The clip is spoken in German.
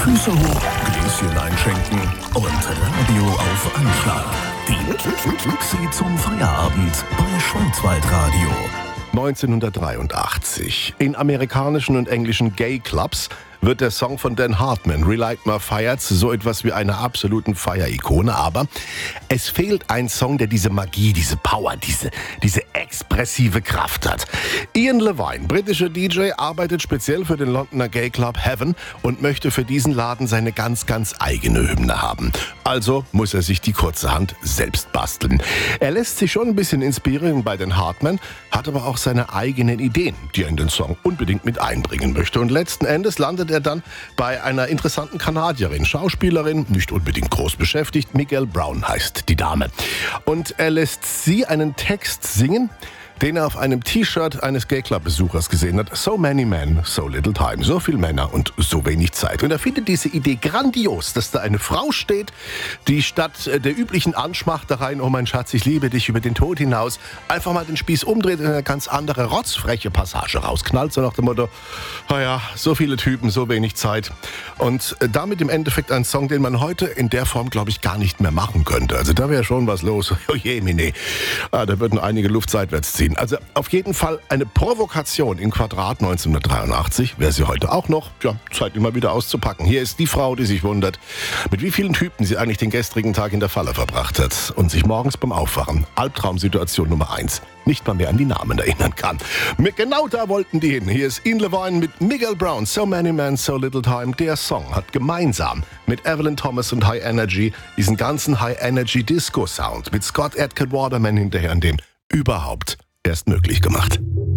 Füße hoch, Gläschen einschenken und Radio auf Anschlag. Die Klicksi zum Feierabend bei Schwarzwaldradio. 1983. In amerikanischen und englischen Gay-Clubs wird der Song von Dan Hartman, Relight My Fire, zu so etwas wie einer absoluten Feierikone. Aber es fehlt ein Song, der diese Magie, diese Power, diese expressive Kraft hat. Ian Levine, britischer DJ, arbeitet speziell für den Londoner Gay Club Heaven und möchte für diesen Laden seine ganz eigene Hymne haben. Also muss er sich die kurzerhand selbst basteln. Er lässt sich schon ein bisschen inspirieren bei Dan Hartman, hat aber auch seine eigenen Ideen, die er in den Song unbedingt mit einbringen möchte. Und letzten Endes landet er dann bei einer interessanten Kanadierin, Schauspielerin, nicht unbedingt groß beschäftigt. Miguel Brown heißt die Dame. Und er lässt sie einen Text singen, den er auf einem T-Shirt eines Gay-Club-Besuchers gesehen hat. So many men, so little time. So viele Männer und so wenig Zeit. Und er findet diese Idee grandios, dass da eine Frau steht, die statt der üblichen Anschmachtereien, oh mein Schatz, ich liebe dich über den Tod hinaus, einfach mal den Spieß umdreht und eine ganz andere rotzfreche Passage rausknallt. So nach dem Motto, naja, so viele Typen, so wenig Zeit. Und damit im Endeffekt ein Song, den man heute in der Form, glaube ich, gar nicht mehr machen könnte. Also da wäre schon was los. Oh je, Mine. Da würden einige Luft seitwärts ziehen. Also auf jeden Fall eine Provokation in Quadrat 1983. Wäre sie heute auch noch? Ja, Zeit immer wieder auszupacken. Hier ist die Frau, die sich wundert, mit wie vielen Typen sie eigentlich den gestrigen Tag in der Falle verbracht hat und sich morgens beim Aufwachen, Albtraumsituation Nummer 1, nicht mal mehr an die Namen erinnern kann. Genau da wollten die hin. Hier ist Ian Levine mit Miguel Brown, So Many Men, So Little Time. Der Song hat gemeinsam mit Evelyn Thomas und High Energy diesen ganzen High Energy Disco Sound mit Scott Adkin Waterman hinterher, an dem überhaupt erst möglich gemacht.